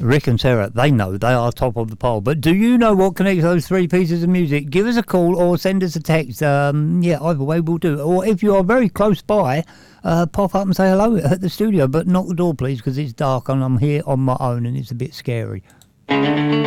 Rick and Sarah, they know. They are top of the pole. But do you know what connects those three pieces of music? Give us a call or send us a text. Either way we'll do. Or if you are very close by, pop up and say hello at the studio. But knock the door, please, because it's dark and I'm here on my own and it's a bit scary.